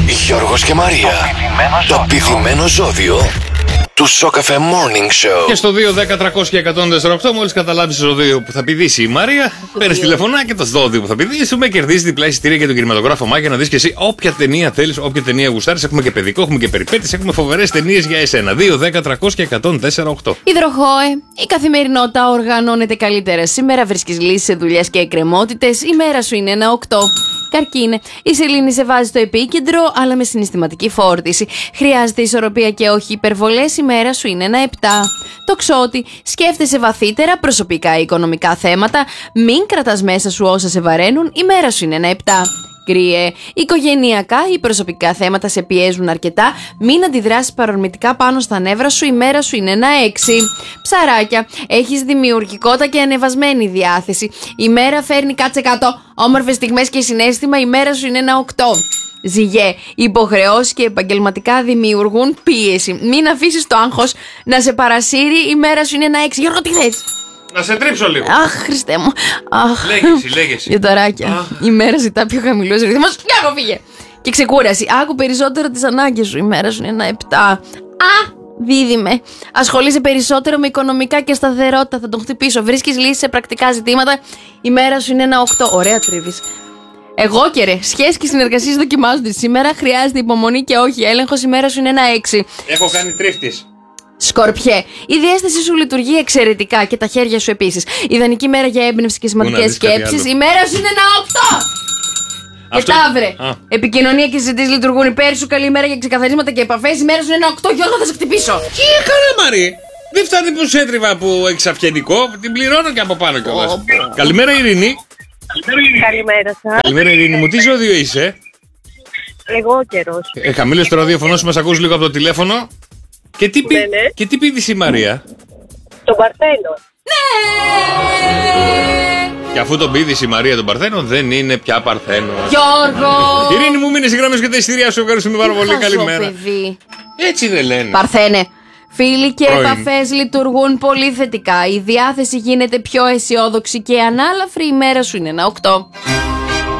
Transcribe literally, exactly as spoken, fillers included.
Γιώργος και Μαρία. Το πηδημένο ζώδιο του Σοκαφέ Morning Show. Και στο δύο δέκα τριακόσια εκατόν τέσσερα οκτώ, μόλις καταλάβεις το ζώδιο που θα πηδήσει η Μαρία, παίρνεις τηλεφωνάκι το ζώδιο που θα πηδήσουμε, κερδίζεις διπλά εισιτήρια για τον κινηματογράφο Μάγια να δεις και εσύ όποια ταινία θέλεις, όποια ταινία γουστάρεις. Έχουμε και παιδικό, έχουμε και περιπέτειες, έχουμε φοβερές ταινίες για εσένα. δύο δέκα τριακόσια εκατόν τέσσερα οκτώ. Υδροχόε, η καθημερινότητα οργανώνεται καλύτερα. Σήμερα βρίσκεις λύσεις σε δουλειές και εκκρεμότητες. Η μέρα σου είναι ένα οκτώ. Καρκίνε, η σελήνη σε βάζει στο επίκεντρο, αλλά με συναισθηματική φόρτιση. Χρειάζεται ισορροπία και όχι υπερβολές. Η μέρα σου είναι ένα επτά. Τοξότη, σκέφτεσαι βαθύτερα προσωπικά ή οικονομικά θέματα. Μην κρατάς μέσα σου όσα σε βαραίνουν. Η μέρα σου είναι ένα επτά. Κρύε, οικογενειακά ή προσωπικά θέματα σε πιέζουν αρκετά. Μην αντιδράσεις παρορμητικά πάνω στα νεύρα σου. Η μέρα σου είναι ένα έξι. Ψαράκια, έχεις δημιουργικότητα και ανεβασμένη διάθεση. Η μέρα φέρνει κάτσε κάτω όμορφες στιγμές και συναίσθημα. Η μέρα σου είναι ένα οκτώ. Ζυγέ, υποχρεώσεις και επαγγελματικά δημιουργούν πίεση. Μην αφήσεις το άγχος να σε παρασύρει. Η μέρα σου είναι ένα έξι. Γιώργο, τι θες? Να σε τρίψω λίγο. Αχ, Χριστέ μου. Αχ. Λέγεσαι, λέγεσαι. Γιωταράκια. Η μέρα ζητά πιο χαμηλός ρυθμός. Γιώργο, φύγε. Και ξεκούραση. Άκου περισσότερο τις ανάγκες σου. Η μέρα σου είναι ένα επτά. Α! Δίδυμε. Ασχολείσαι περισσότερο με οικονομικά και σταθερότητα. Θα τον χτυπήσω. Βρίσκεις λύσεις σε πρακτικά ζητήματα. Η μέρα σου είναι ένα οκτώ. Ωραία τρίβεις. Εγώ και ρε. Σχέσεις και συνεργασίες δοκιμάζονται σήμερα. Χρειάζεται υπομονή και όχι έλεγχος. Η μέρα σου είναι ένα έξι. Έχω κάνει τρίφτης. Σκορπιέ, η διέσταση σου λειτουργεί εξαιρετικά και τα χέρια σου επίσης. Ιδανική μέρα για έμπνευση και σημαντικές σκέψεις. Η μέρα σου είναι ένα οκτώ. Αυτό... Και ταύρε. Επικοινωνία και συζητήσεις λειτουργούν υπέρ σου. Καλή μέρα για ξεκαθαρίσματα και επαφές. Η μέρα σου είναι ένα οκτώ. Γιώργο, θα σε χτυπήσω. Τι έκανα, Μαρή? Δεν φτάνει που σε έτριβα που έχεις αυγενικό. Την πληρώνω και από πάνω κιόλας. Oh, oh. Καλημέρα, Ειρήνη. Καλημέρα σας. Καλημέρα, Ειρήνη μου. Τι ζώδιο είσαι? Εγώ καιρός. Ε, χαμήλωσε το ραδιοφωνό σου, μας ακούς λίγο από το τηλέφωνο. Και τι, πι... ναι, ναι. Και τι πήδησε η Μαρία? Τον Παρθένο. Ναι! Και αφού τον πήδησε η Μαρία τον Παρθένο, δεν είναι πια Παρθένο. Γιώργο! Ειρήνη μου, μείνες γράμμες και τα εισιτήριά σου. Ευχαριστούμε πάρα πολύ. Καλημέρα. Παιδί. Έτσι δεν λένε. Παρθένε. Φίλοι και Πρώην. επαφές λειτουργούν πολύ θετικά. Η διάθεση γίνεται πιο αισιόδοξη και ανάλαφρη. Η μέρα σου είναι ένα οκτώ.